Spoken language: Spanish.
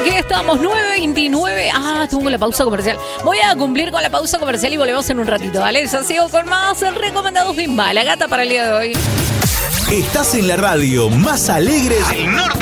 Aquí estamos, 9:29. Tengo la pausa comercial. Voy a cumplir con la pausa comercial y volvemos en un ratito, ¿vale? Ya sigo con más recomendados de Imbala Gata para el día de hoy. Estás en la radio más alegre del norte.